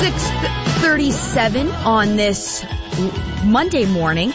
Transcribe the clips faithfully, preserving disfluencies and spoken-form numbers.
six thirty-seven on this Monday morning.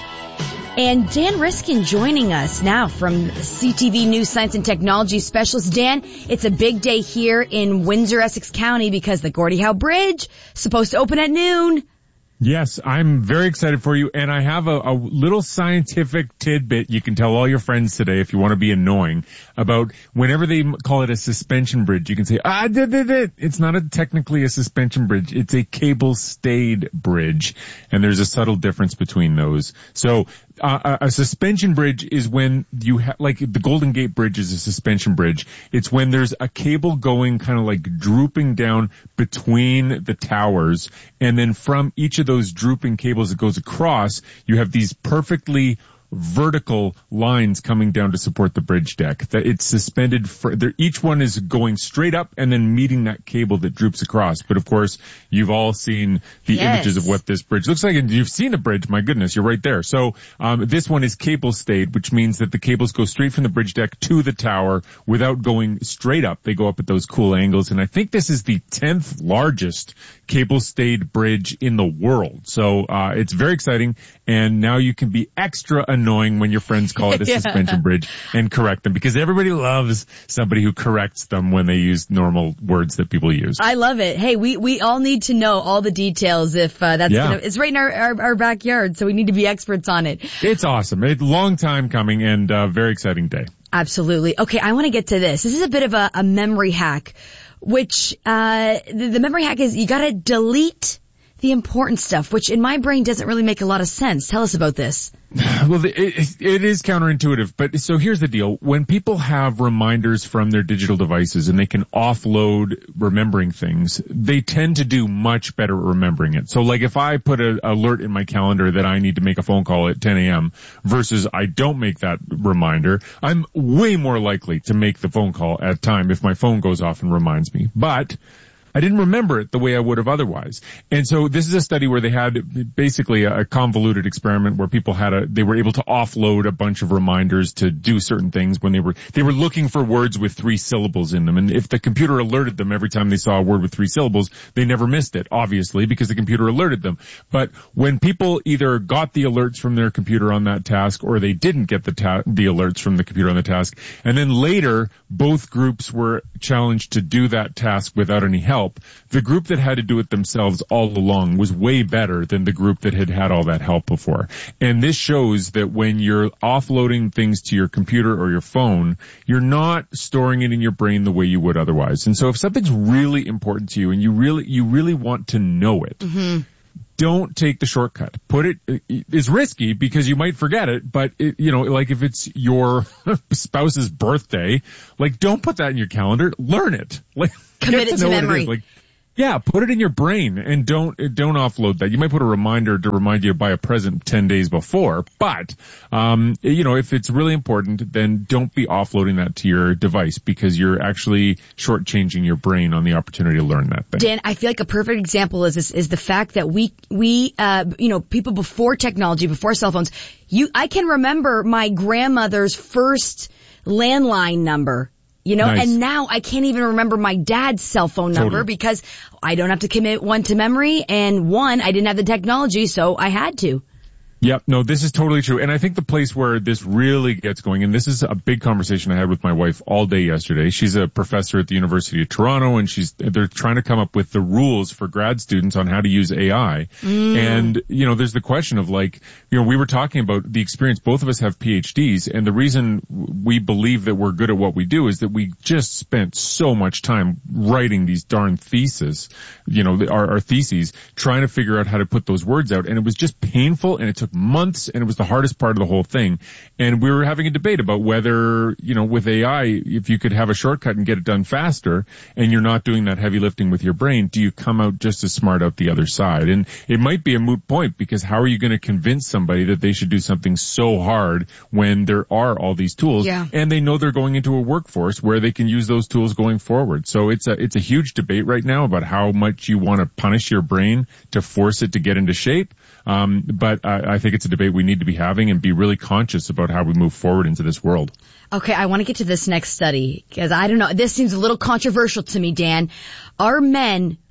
And Dan Riskin joining us now from C T V News Science and Technology Specialist. Dan, it's a big day here in Windsor, Essex County because the Gordie Howe Bridge is supposed to open at noon. Yes, I'm very excited for you, and I have a, a little scientific tidbit you can tell all your friends today if you want to be annoying about whenever they call it a suspension bridge, you can say, ah, did, did, did. It's not a, technically a suspension bridge. It's a cable-stayed bridge, and there's a subtle difference between those. So uh, a, a suspension bridge is when you have, like the Golden Gate Bridge is a suspension bridge. It's when there's a cable going kind of like drooping down between the towers, and then from each of those drooping cables that goes across, you have these perfectly vertical lines coming down to support the bridge deck. That it's suspended for, each one is going straight up and then meeting that cable that droops across. But of course, you've all seen the yes. images of what this bridge looks like, and you've seen a bridge. My goodness, you're right there. So um, this one is cable stayed, which means that the cables go straight from the bridge deck to the tower without going straight up. They go up at those cool angles, and I think this is the tenth largest cable stayed bridge in the world. So uh, it's very exciting, and now you can be extra annoying when your friends call it a yeah. suspension bridge and correct them, because everybody loves somebody who corrects them when they use normal words that people use. I love it. Hey, we, we all need to know all the details if uh, that's yeah. gonna, it's right in our, our, our backyard, so we need to be experts on it. It's awesome. It's a long time coming and a very exciting day. Absolutely. Okay, I want to get to this. This is a bit of a, a memory hack, which uh the, the memory hack is you got to delete the important stuff, which in my brain doesn't really make a lot of sense. Tell us about this. Well, it, it is counterintuitive, but so here's the deal. When people have reminders from their digital devices and they can offload remembering things, they tend to do much better at remembering it. So like if I put an alert in my calendar that I need to make a phone call at ten a.m. versus I don't make that reminder, I'm way more likely to make the phone call at time if my phone goes off and reminds me. But I didn't remember it the way I would have otherwise. And so this is a study where they had basically a convoluted experiment where people had a, they were able to offload a bunch of reminders to do certain things when they were, they were looking for words with three syllables in them. And if the computer alerted them every time they saw a word with three syllables, they never missed it, obviously, because the computer alerted them. But when people either got the alerts from their computer on that task or they didn't get the ta- the alerts from the computer on the task, and then later both groups were challenged to do that task without any help, the group that had to do it themselves all along was way better than the group that had had all that help before. And this shows that when you're offloading things to your computer or your phone, you're not storing it in your brain the way you would otherwise. And so if something's really important to you and you really, you really want to know it, mm-hmm. don't take the shortcut. Put it, it's risky because you might forget it, but it, you know, like if it's your spouse's birthday, like don't put that in your calendar. Learn it. Like commit it to memory. Like, yeah, put it in your brain and don't, don't offload that. You might put a reminder to remind you to buy a present ten days before, but, um, you know, if it's really important, then don't be offloading that to your device because you're actually shortchanging your brain on the opportunity to learn that thing. Dan, I feel like a perfect example is this, is the fact that we, we, uh, you know, people before technology, before cell phones, you, I can remember my grandmother's first landline number. You know, nice. And now I can't even remember my dad's cell phone number totally. because I don't have to commit one to memory, and one, I didn't have the technology, so I had to. Yep, no, this is totally true. And I think the place where this really gets going, and this is a big conversation I had with my wife all day yesterday. She's a professor at the University of Toronto, and she's, they're trying to come up with the rules for grad students on how to use A I. Mm. And, you know, there's the question of like, you know, we were talking about the experience. Both of us have P H Ds, and the reason we believe that we're good at what we do is that we just spent so much time writing these darn theses, you know, our, our theses, trying to figure out how to put those words out. And it was just painful, and it took months, and it was the hardest part of the whole thing. And we were having a debate about whether, you know, with A I, if you could have a shortcut and get it done faster, and you're not doing that heavy lifting with your brain, do you come out just as smart out the other side? And it might be a moot point, because how are you going to convince somebody that they should do something so hard when there are all these tools, yeah. and they know they're going into a workforce where they can use those tools going forward? So it's a, it's a huge debate right now about how much you want to punish your brain to force it to get into shape. Um, but I, I think it's a debate we need to be having and be really conscious about how we move forward into this world. Okay, I want to get to this next study because I don't know. This seems a little controversial to me, Dan. Are men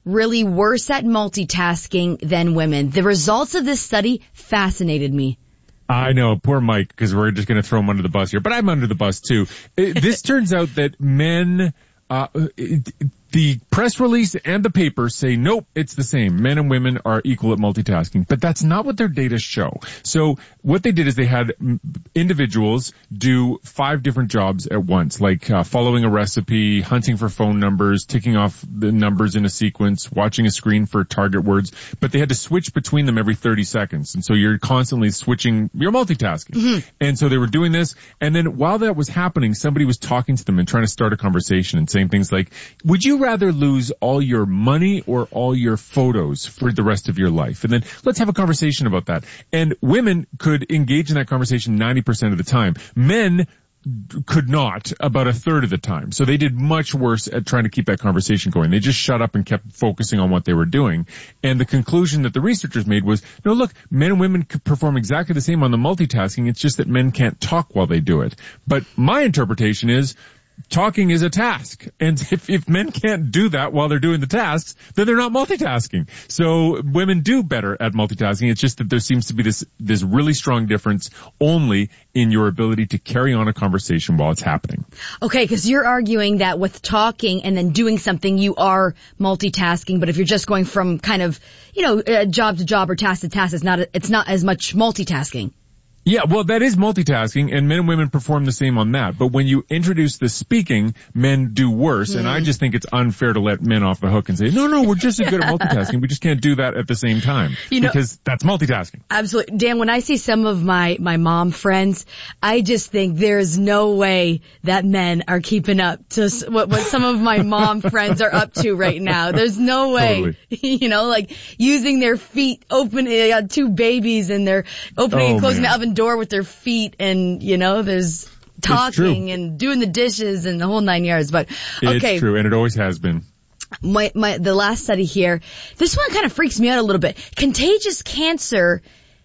really worse at multitasking than women. The results of this study fascinated me. I know, poor Mike, because we're just going to throw him under the bus here, but I'm under the bus too. It, this turns out that men, uh, it, the press release and the paper say, nope, it's the same. Men and women are equal at multitasking, but that's not what their data show. So what they did is they had individuals do five different jobs at once, like uh, following a recipe, hunting for phone numbers, ticking off the numbers in a sequence, watching a screen for target words, but they had to switch between them every thirty seconds. And so you're constantly switching, you're multitasking. Mm-hmm. And so they were doing this. And then while that was happening, somebody was talking to them and trying to start a conversation and saying things like, would you rather lose all your money or all your photos for the rest of your life? And then let's have a conversation about that. And women could engage in that conversation ninety percent of the time. Men could not about a third of the time. So they did much worse at trying to keep that conversation going. They just shut up and kept focusing on what they were doing. And the conclusion that the researchers made was, no, look, men and women could perform exactly the same on the multitasking. It's just that men can't talk while they do it. But my interpretation is, talking is a task. And if, if men can't do that while they're doing the tasks, then they're not multitasking. So women do better at multitasking. It's just that there seems to be this, this really strong difference only in your ability to carry on a conversation while it's happening. Okay, because you're arguing that with talking and then doing something, you are multitasking. But if you're just going from kind of, you know, uh, job to job or task to task, it's not, it's not as much multitasking. Yeah, well, that is multitasking, and men and women perform the same on that. But when you introduce the speaking, men do worse, mm. and I just think it's unfair to let men off the hook and say, no, no, we're just as good at multitasking. We just can't do that at the same time, you know, because that's multitasking. Absolutely. Dan, when I see some of my, my mom friends, I just think there's no way that men are keeping up to what, what some of my mom friends are up to right now. There's no way, totally. You know, like using their feet, open, they got two babies and they're opening oh, and closing man. the oven door with their feet, and you know there's talking and doing the dishes and the whole nine yards. But okay, it's true, and it always has been. My my the last study here, this one kind of freaks me out a little bit. Contagious cancer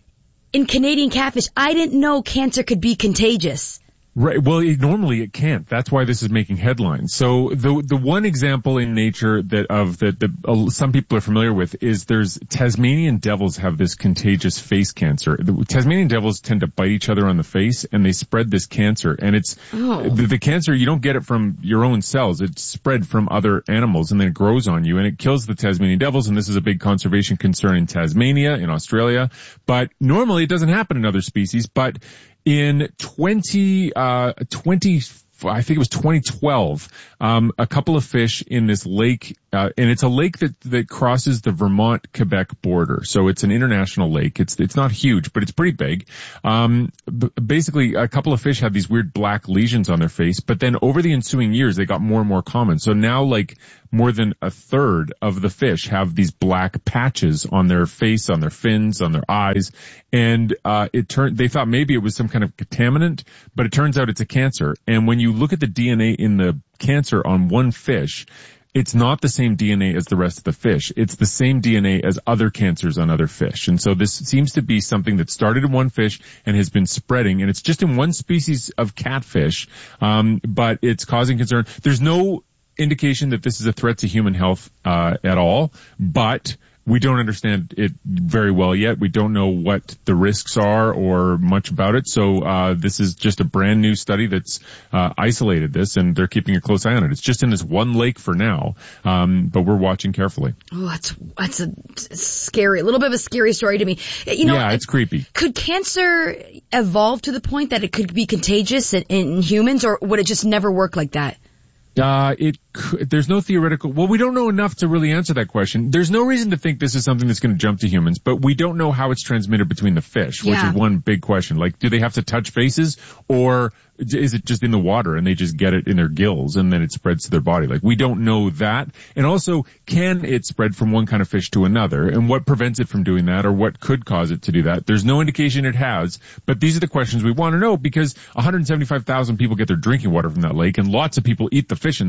in Canadian catfish. I didn't know cancer could be contagious. Right. Well, it, normally it can't. That's why this is making headlines. So the the one example in nature that of that the, uh, some people are familiar with is there's Tasmanian devils have this contagious face cancer. The Tasmanian devils tend to bite each other on the face, and they spread this cancer. And it's oh. the, the cancer, you don't get it from your own cells. It's spread from other animals, and then it grows on you, and it kills the Tasmanian devils. And this is a big conservation concern in Tasmania, in Australia. But normally it doesn't happen in other species. But in twenty, uh, twenty, I think it was twenty twelve, um, a couple of fish in this lake, uh, and it's a lake that, that crosses the Vermont-Quebec border. So it's an international lake. It's, it's not huge, but it's pretty big. Um, b- basically a couple of fish had these weird black lesions on their face, but then over the ensuing years, they got more and more common. So now like more than a third of the fish have these black patches on their face, on their fins, on their eyes. And, uh, it turned, they thought maybe it was some kind of contaminant, but it turns out it's a cancer. And when you look at the D N A in the cancer on one fish, it's not the same D N A as the rest of the fish. It's the same D N A as other cancers on other fish. And so this seems to be something that started in one fish and has been spreading, and it's just in one species of catfish, um, but it's causing concern. There's no indication that this is a threat to human health uh at all, but we don't understand it very well yet. We don't know what the risks are or much about it. So uh this is just a brand new study that's uh isolated this, and they're keeping a close eye on it. It's just in this one lake for now, um but we're watching carefully. Oh, that's that's a scary, a little bit of a scary story to me. You know, yeah, it's creepy. Could cancer evolve to the point that it could be contagious in, in humans, or would it just never work like that? Uh, it, there's no theoretical, well, we don't know enough to really answer that question. There's no reason to think this is something that's going to jump to humans, but we don't know how it's transmitted between the fish, yeah. which is one big question. Like, do they have to touch faces, or is it just in the water and they just get it in their gills and then it spreads to their body? Like, we don't know that. And also, can it spread from one kind of fish to another? And what prevents it from doing that, or what could cause it to do that? There's no indication it has, but these are the questions we want to know, because one hundred seventy-five thousand people get their drinking water from that lake, and lots of people eat the fish in that lake,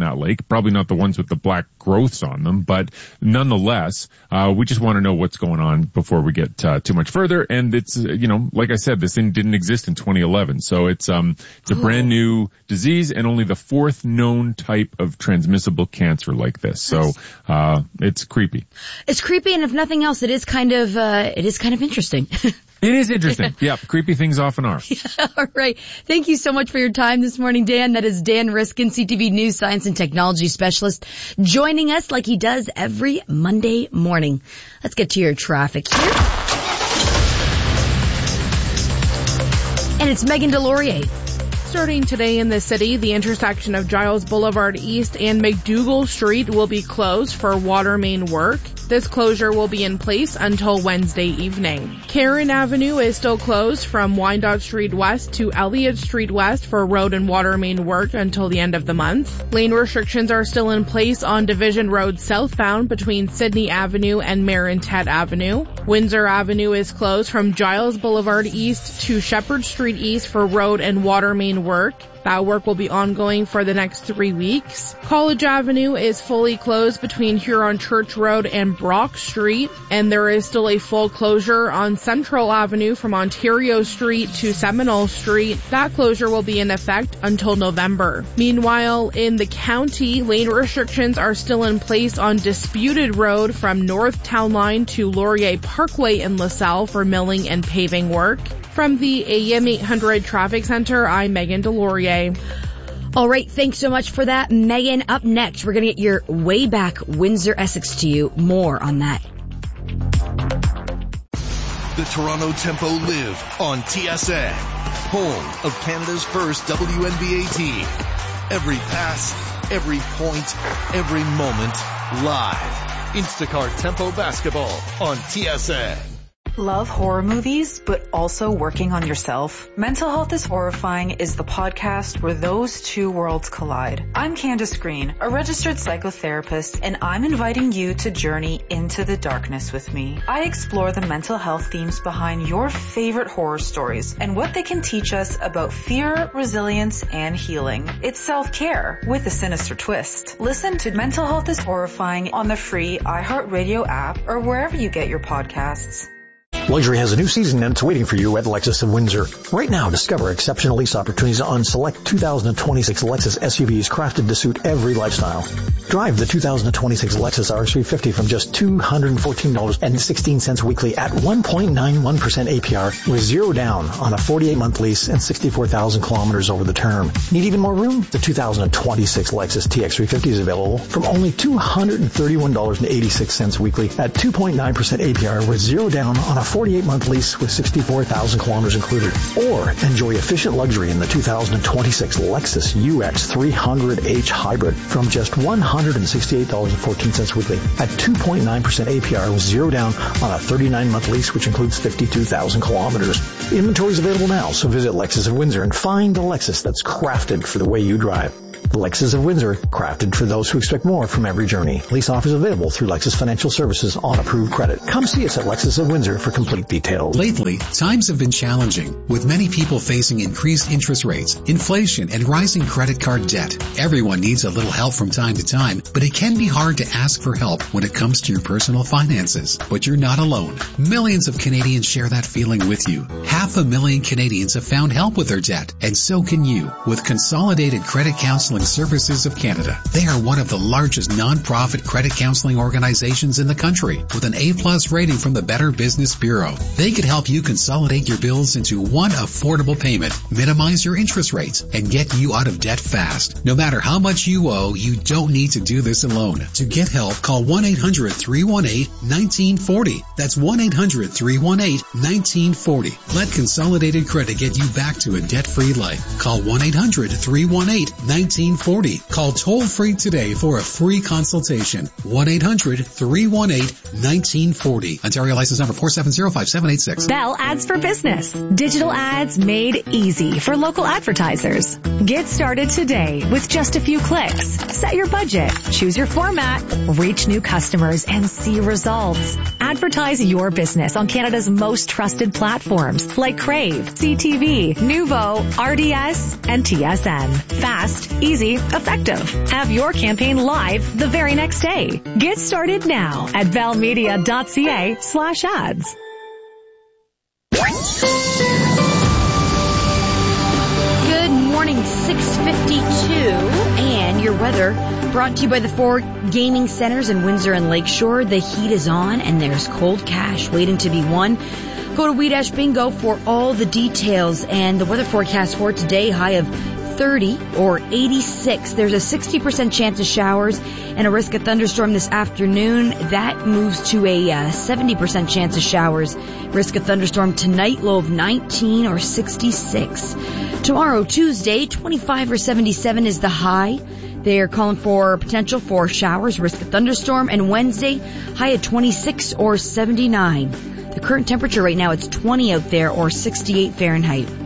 probably not the ones with the black growths on them, but nonetheless, uh, we just want to know what's going on before we get uh, too much further. And it's, uh, you know, like I said, this thing didn't exist in twenty eleven. So it's, um, it's a oh. brand new disease and only the fourth known type of transmissible cancer like this. So, uh, it's creepy. It's creepy. And if nothing else, it is kind of, uh, it is kind of interesting. It is interesting. Yeah, creepy things often are. Yeah, all right. Thank you so much for your time this morning, Dan. That is Dan Riskin, C T V News Science and Technology Specialist, joining us like he does every Monday morning. Let's get to your traffic here. And it's Megan DeLaurier. Starting today in the city, the intersection of Giles Boulevard East and McDougal Street will be closed for water main work. This closure will be in place until Wednesday evening. Karen Avenue is still closed from Wyandotte Street West to Elliott Street West for road and water main work until the end of the month. Lane restrictions are still in place on Division Road southbound between Sydney Avenue and Marintet Avenue. Windsor Avenue is closed from Giles Boulevard East to Shepherd Street East for road and water main work. That work will be ongoing for the next three weeks. College Avenue is fully closed between Huron Church Road and Brock Street, and there is still a full closure on Central Avenue from Ontario Street to Seminole Street. That closure will be in effect until November. Meanwhile, in the county, lane restrictions are still in place on Disputed Road from North Town Line to Laurier Parkway in LaSalle for milling and paving work. From the A M eight hundred Traffic Center, I'm Megan DeLaurier. All right, thanks so much for that, Megan. Up next, we're going to get your way back Windsor Essex to you. More on that. The Toronto Tempo live on T S N, home of Canada's first W N B A team. Every pass, every point, every moment, live. Instacart Tempo Basketball on T S N. Love horror movies, but also working on yourself? Mental Health is Horrifying is the podcast where those two worlds collide. I'm Candace Green, a registered psychotherapist, and I'm inviting you to journey into the darkness with me. I explore the mental health themes behind your favorite horror stories and what they can teach us about fear, resilience, and healing. It's self-care with a sinister twist. Listen to Mental Health is Horrifying on the free iHeartRadio app or wherever you get your podcasts. Luxury has a new season and it's waiting for you at Lexus of Windsor. Right now, discover exceptional lease opportunities on select two thousand twenty-six Lexus S U Vs crafted to suit every lifestyle. Drive the two thousand twenty-six Lexus R X three fifty from just two hundred fourteen dollars and sixteen cents weekly at one point nine one percent A P R with zero down on a forty-eight month lease and sixty-four thousand kilometers over the term. Need even more room? The two thousand twenty-six Lexus T X three fifty is available from only two hundred thirty-one dollars and eighty-six cents weekly at two point nine percent A P R with zero down on a forty-eight month lease with sixty-four thousand kilometers included. Or enjoy efficient luxury in the two thousand twenty-six Lexus U X three hundred H Hybrid from just one hundred sixty-eight dollars and fourteen cents weekly at two point nine percent A P R with zero down on a thirty-nine month lease which includes fifty-two thousand kilometers. Inventory is available now, so visit Lexus of Windsor and find a Lexus that's crafted for the way you drive. Lexus of Windsor, crafted for those who expect more from every journey. Lease offers available through Lexus Financial Services on approved credit. Come see us at Lexus of Windsor for complete details. Lately, times have been challenging, with many people facing increased interest rates, inflation, and rising credit card debt. Everyone needs a little help from time to time, but it can be hard to ask for help when it comes to your personal finances. But you're not alone. Millions of Canadians share that feeling with you. Half a million Canadians have found help with their debt, and so can you with Consolidated Credit Counseling Services of Canada. They are one of the largest non-profit credit counseling organizations in the country with an A-plus rating from the Better Business Bureau. They could help you consolidate your bills into one affordable payment, minimize your interest rates, and get you out of debt fast. No matter how much you owe, you don't need to do this alone. To get help, call one eight hundred three one eight one nine four zero. That's one eight hundred three one eight one nine four zero. Let Consolidated Credit get you back to a debt-free life. Call one eight hundred three one eight one nine four zero. Call toll-free today for a free consultation. one eight hundred three one eight one nine four zero. Ontario license number four seven zero five seven eight six. Bell Ads for Business. Digital ads made easy for local advertisers. Get started today with just a few clicks. Set your budget, choose your format, reach new customers, and see results. Advertise your business on Canada's most trusted platforms like Crave, C T V, Nuvo, R D S, and T S N. Fast, easy, easy, effective. Have your campaign live the very next day. Get started now at valmedia.ca slash ads. Good morning, six fifty-two, and your weather brought to you by the four gaming centers in Windsor and Lakeshore. The heat is on, and there's cold cash waiting to be won. Go to WeDash Bingo for all the details and the weather forecast for today. High of thirty or eighty-six. There's a sixty percent chance of showers and a risk of thunderstorm this afternoon. That moves to a uh, seventy percent chance of showers. Risk of thunderstorm tonight, low of nineteen or sixty-six. Tomorrow, Tuesday, twenty-five or seventy-seven is the high. They are calling for potential for showers, risk of thunderstorm, and Wednesday, high at twenty-six or seventy-nine. The current temperature right now, it's twenty out there or sixty-eight Fahrenheit.